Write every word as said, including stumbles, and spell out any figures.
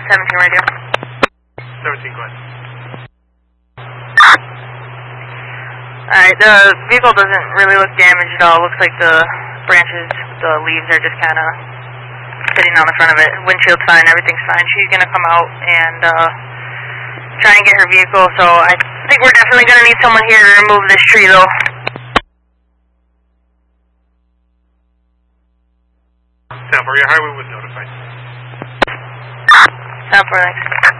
seventeen radio. seventeen, go ahead. Alright, the vehicle doesn't really look damaged at all. Looks like the branches, the leaves are just kind of sitting on the front of it. Windshield's fine, everything's fine. She's going to come out and uh, try and get her vehicle, so I think we're definitely going to need someone here to remove this tree, though. Sound for your highway was notified. Sound for thanks.